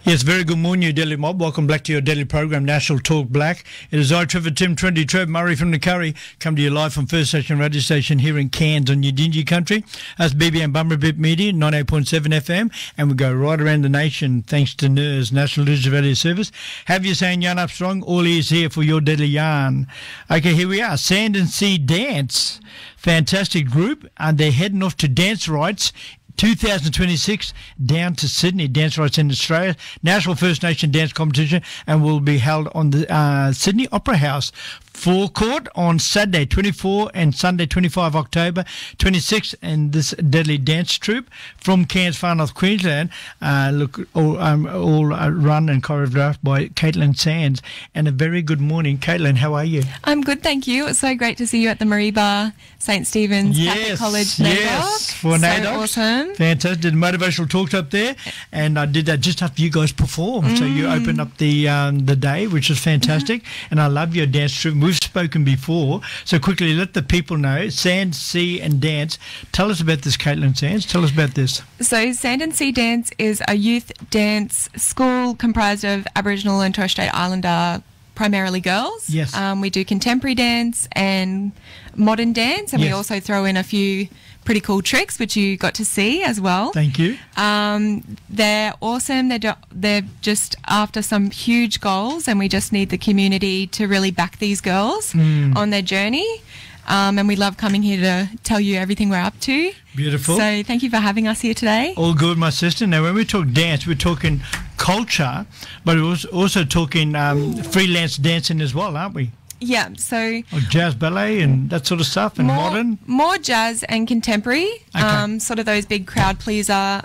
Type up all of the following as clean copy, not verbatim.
Yes, very good morning, you Daily Mob. Welcome back to your daily program, National Talk Black. It is I, Trevor Tim, Trendy Trev Murray from the Curry, come to you live from First Station Radio Station here in Cairns on Yidinji Country. That's BBM Bumberbip Media, 98.7 FM, and we go right around the nation thanks to NIRS, National Digital Radio Service. Have you saying yarn up strong? All ears here for your daily yarn. Okay, here we are. Sand and Sea Dance. Fantastic group, and they're heading off to Dance Rights 2026 down to Sydney, Dance Rights in Australia, National First Nation Dance Competition, and will be held on the Sydney Opera House forecourt on Saturday 24 and Sunday 25 October 26, and this deadly dance troupe from Cairns, Far North Queensland, all run and choreographed by Caitlin Sands. And a very good morning, Caitlin. How are you? I'm good, thank you. It's so great to see you at the Mareeba St Stephen's Catholic College NAIDOC. Yes, for NAIDOC. So awesome. Fantastic. Did a motivational talk up there, and I did that just after you guys performed. So you opened up the day, which is fantastic. And I love your dance troupe. We've spoken before, so quickly let the people know. Sand, Sea and Dance. Tell us about this, Caitlin Sands. Tell us about this. So Sand and Sea Dance is a youth dance school comprised of Aboriginal and Torres Strait Islander primarily girls. Yes. We do contemporary dance and modern dance, and we also throw in a few pretty cool tricks, which you got to see as well. Thank you. They're awesome. They're just after some huge goals, and we just need the community to really back these girls on their journey. And we love coming here to tell you everything we're up to. Beautiful. So thank you for having us here today. All good, my sister. Now, when we talk dance, we're talking culture, but we're also talking freelance dancing as well, aren't we? Yeah, so... Or jazz ballet and that sort of stuff, and modern? More jazz and contemporary, Okay. sort of those big crowd pleaser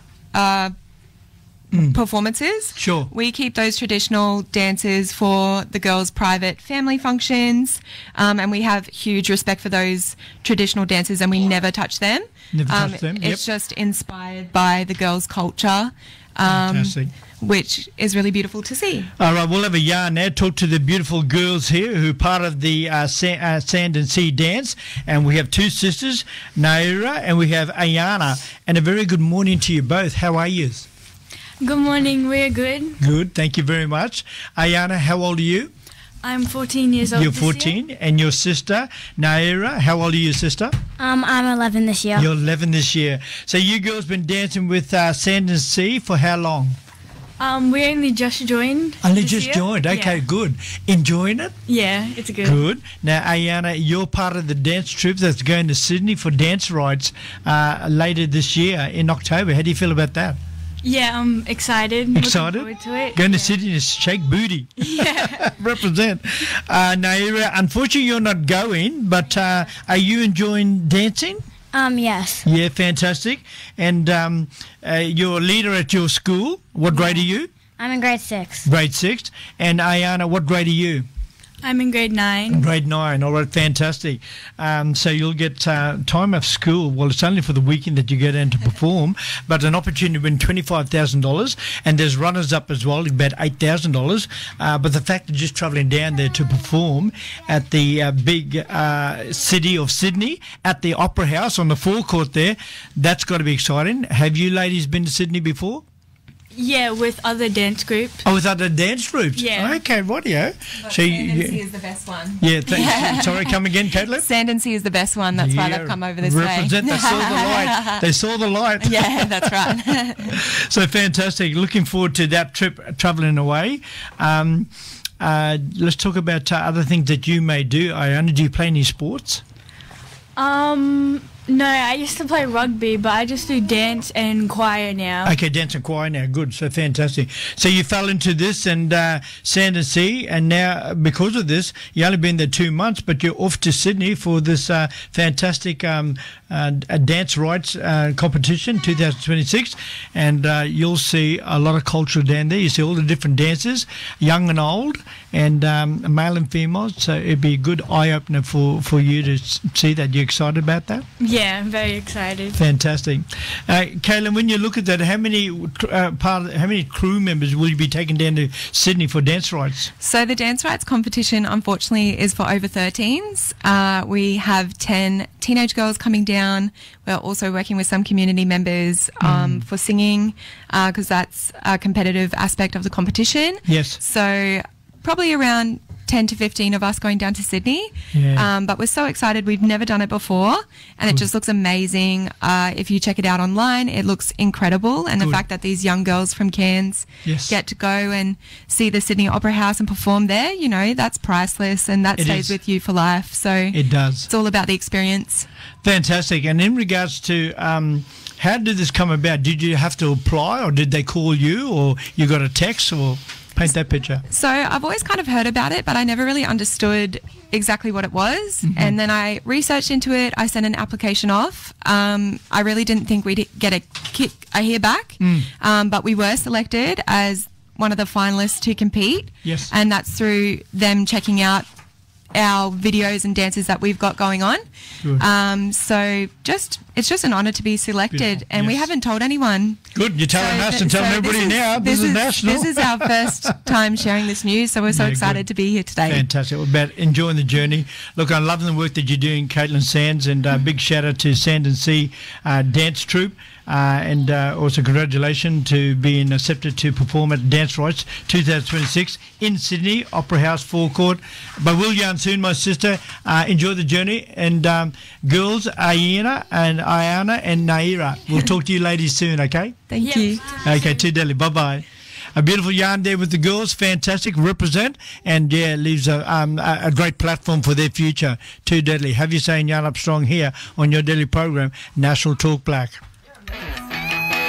performances. Sure. We keep those traditional dances for the girls' private family functions, and we have huge respect for those traditional dances, and we never touch them. Never touch them, It's just inspired by the girls' culture. Fantastic. Which is really beautiful to see. All right, we'll have a yarn now. Talk to the beautiful girls here who are part of the Sand and Sea Dance. And we have two sisters, Naira and we have Ayana. And a very good morning to you both. How are you? Good morning, we're good. Good, thank you very much. Ayana, how old are you? I'm 14 years old. You're 14. And your sister, Naira, how old are you, sister? I'm 11 this year. You're 11 this year. So you girls been dancing with Sand and Sea for how long? We only just joined. Only this just year. joined. Okay, Yeah. good. Enjoying it? Yeah, it's good. Good. Now, Ayana, you're part of the dance troupe that's going to Sydney for Dance Rights later this year in October. How do you feel about that? Yeah, I'm excited. Excited? Looking forward to it. Going to Sydney to shake booty. Yeah. Represent. Naira, unfortunately you're not going, but are you enjoying dancing? Yes. Yeah, fantastic. And you're a leader at your school. What grade are you? I'm in grade 6. Grade 6. And Ayana, what grade are you? I'm in grade 9. Grade 9, all right, fantastic. So you'll get time off school. Well, it's only for the weekend that you go down to perform, but an opportunity to win $25,000, and there's runners-up as well, about $8,000. But the fact of just travelling down there to perform at the big city of Sydney, at the Opera House on the forecourt there, that's got to be exciting. Have you ladies been to Sydney before? Yeah, with other dance groups. Oh, with other dance groups? Yeah. Okay, rightio. But So Sand and Sea is the best one. Yeah, thanks. Sorry, come again, Caitlin? Sand and Sea is the best one. That's why they've come over this represent, way. They saw the light. They saw the light. Yeah, that's right. So fantastic. Looking forward to that trip, travelling away. Let's talk about other things that you may do. Ayana, do you play any sports? No, I used to play rugby, but I just do dance and choir now. Okay, dance and choir now. Good. So fantastic. So you fell into this and Sand and Sea, and now because of this, you only been there 2 months, but you're off to Sydney for this fantastic dance rights competition 2026, and you'll see a lot of culture down there. You see all the different dances, young and old, and male and female. So it'd be a good eye opener for you to see that. You excited about that? Yeah, Yeah, I'm very excited. Fantastic. Caitlin, when you look at that, how many crew members will you be taking down to Sydney for dance rights? So the dance rights competition, unfortunately, is for over 13s. We have 10 teenage girls coming down. We're also working with some community members for singing because that's a competitive aspect of the competition. Yes. So probably around 10 to 15 of us going down to Sydney. Yeah. But we're so excited. We've never done it before and it just looks amazing. If you check it out online, it looks incredible. And the fact that these young girls from Cairns get to go and see the Sydney Opera House and perform there, you know, that's priceless and that stays with you for life. So it does. It's all about the experience. Fantastic. And in regards to how did this come about? Did you have to apply or did they call you or you got a text or... Paint that picture. So I've always kind of heard about it, but I never really understood exactly what it was. Mm-hmm. And then I researched into it. I sent an application off. I really didn't think we'd get a hear back, but we were selected as one of the finalists to compete. Yes. And that's through them checking out our videos and dances that we've got going on. So it's just an honour to be selected. Beautiful. And we haven't told anyone. Good, you're telling us and telling everybody now. This is national. This is our first time sharing this news, so we're so excited to be here today. Fantastic. We're about enjoying the journey. Look, I love the work that you're doing, Caitlin Sands, and big shout out to Sand and Sea Dance Troupe. And also congratulations to being accepted to perform at Dance Rights 2026 in Sydney, Opera House forecourt. But we'll yarn soon, my sister. Enjoy the journey. And girls, Ayana and Naira, we'll talk to you ladies soon, okay? Thank you. Okay, to Delhi. Bye-bye. A beautiful yarn there with the girls. Fantastic. Represent. And, yeah, leaves a great platform for their future. Too Deadly. Have you saying Yarn Up Strong here on your daily program, National Talk Black.